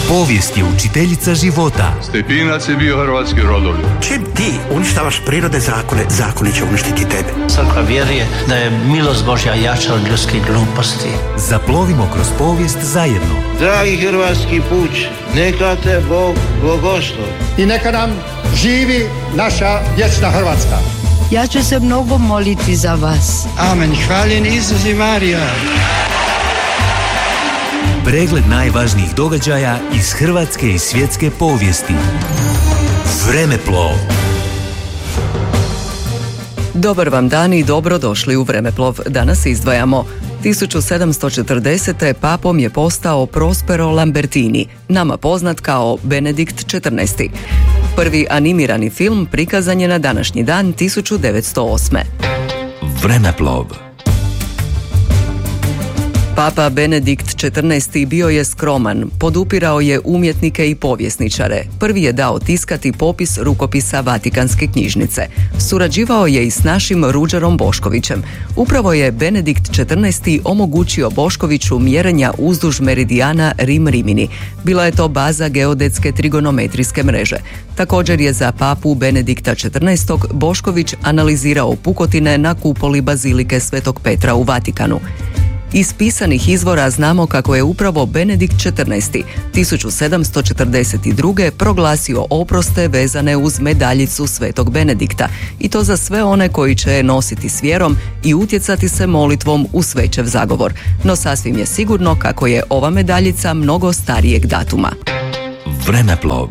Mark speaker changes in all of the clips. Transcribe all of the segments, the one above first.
Speaker 1: Povijest je učiteljica života.
Speaker 2: Stepinac je bio hrvatski rodoljub.
Speaker 3: Čim ti uništavaš prirode zakone, zakoni će uništiti tebe.
Speaker 4: Crkva vjeruje da je milost Božja jača od ljudskih gluposti.
Speaker 1: Zaplovimo kroz povijest zajedno.
Speaker 5: Dragi hrvatski puč, neka te Bog blagoslovi.
Speaker 6: I neka nam živi naša vječna Hrvatska.
Speaker 7: Ja ću se mnogo moliti za vas.
Speaker 5: Amen. Hvaljen Isus i Marija.
Speaker 1: Pregled najvažnijih događaja iz hrvatske i svjetske povijesti. Vremeplov.
Speaker 8: Dobar vam dan i dobrodošli u Vremeplov. Danas izdvajamo 1740. papom je postao Prospero Lambertini, nama poznat kao Benedikt XIV. Prvi animirani film prikazan je na današnji dan 1908.
Speaker 1: Vremeplov.
Speaker 8: Papa Benedikt XIV. Bio je skroman, podupirao je umjetnike i povjesničare. Prvi je dao tiskati popis rukopisa Vatikanske knjižnice. Surađivao je i s našim Ruđerom Boškovićem. Upravo je Benedikt XIV. Omogućio Boškoviću mjerenja uzduž meridijana Rim-Rimini. Bila je to baza geodetske trigonometrijske mreže. Također je za papu Benedikta XIV. Bošković analizirao pukotine na kupoli bazilike Svetog Petra u Vatikanu. Iz pisanih izvora znamo kako je upravo Benedikt XIV. 1742. proglasio oproste vezane uz medaljicu Svetog Benedikta, i to za sve one koji će je nositi s vjerom i utjecati se molitvom u svećev zagovor. No sasvim je sigurno kako je ova medaljica mnogo starijeg datuma.
Speaker 1: Vremeplov.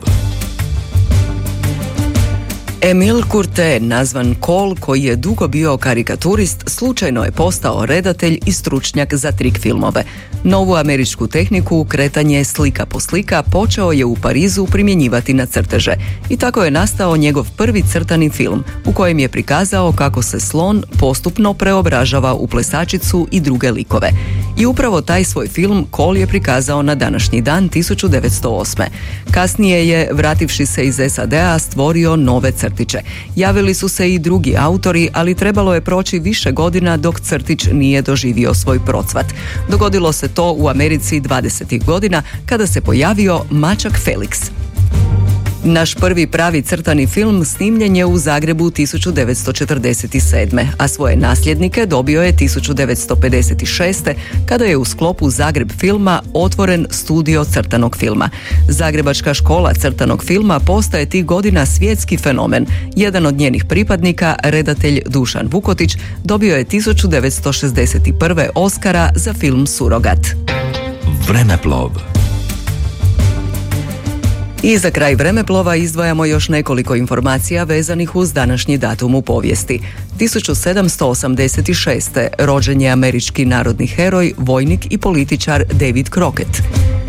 Speaker 8: Emile Curtet, nazvan Cole, koji je dugo bio karikaturist, slučajno je postao redatelj i stručnjak za trik filmove. Novu američku tehniku, kretanje slika po slika, počeo je u Parizu primjenjivati na crteže. I tako je nastao njegov prvi crtani film, u kojem je prikazao kako se slon postupno preobražava u plesačicu i druge likove. I upravo taj svoj film Cole je prikazao na današnji dan 1908. Kasnije je, vrativši se iz SAD-a, stvorio nove crtiće. Javili su se i drugi autori, ali trebalo je proći više godina dok crtić nije doživio svoj procvat. Dogodilo se to u Americi 20. godina kada se pojavio Mačak Felix. Naš prvi pravi crtani film snimljen je u Zagrebu 1947. a svoje nasljednike dobio je 1956. kada je u sklopu Zagreb filma otvoren studio crtanog filma. Zagrebačka škola crtanog filma postaje tih godina svjetski fenomen. Jedan od njenih pripadnika, redatelj Dušan Vukotić, dobio je 1961. Oskara za film Surogat.
Speaker 1: Vremeplov.
Speaker 8: I za kraj Vremeplova izdvajamo još nekoliko informacija vezanih uz današnji datum u povijesti. 1786. rođen je američki narodni heroj, vojnik i političar David Crockett.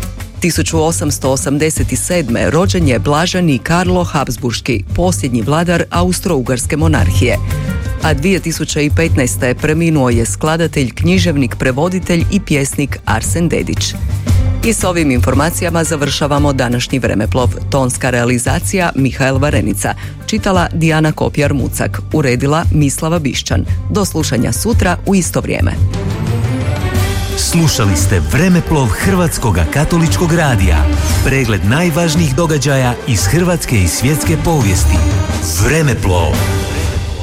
Speaker 8: 1887. rođen je blaženi Karlo Habsburški, posljednji vladar Austro-Ugarske monarhije. A 2015. preminuo je skladatelj, književnik, prevoditelj i pjesnik Arsen Dedić. I s ovim informacijama završavamo današnji Vremeplov. Tonska realizacija Mihael Varenica. Čitala Dijana Kopjar-Mucak. Uredila Mislava Bišćan. Do slušanja sutra u isto vrijeme.
Speaker 1: Slušali ste Vremeplov Hrvatskog katoličkog radija. Pregled najvažnijih događaja iz hrvatske i svjetske povijesti. Vremeplov.